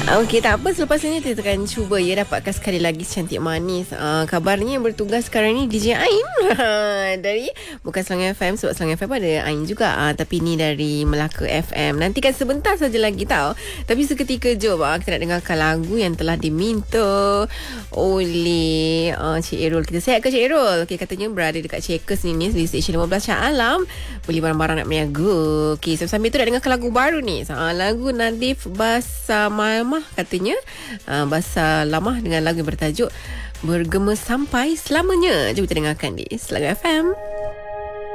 Okey, tak apa. Selepas ini kita akan cuba dapatkan sekali lagi Cantik Manis. Kabarnya yang bertugas sekarang ni DJ Ain dari bukan Selangor FM, sebab Selangor FM ada Ain juga. Tapi ni dari Melaka FM. Nantikan sebentar saja lagi tau. Tapi seketika jom kita nak dengarkan lagu yang telah diminta oleh Cik Errol. Kita sihat ke Cik Errol? Okey, katanya berada dekat Checkers ni di stesen 15 Shah Alam. Beli barang-barang nak berniaga. Okey, sambil tu nak dengarkan lagu baru ni. Lagu Nadif Bahasa Mamah katanya. Bahasa Lamah dengan lagu yang bertajuk Bergema Sampai Selamanya. Jom kita dengarkan di Selangor FM.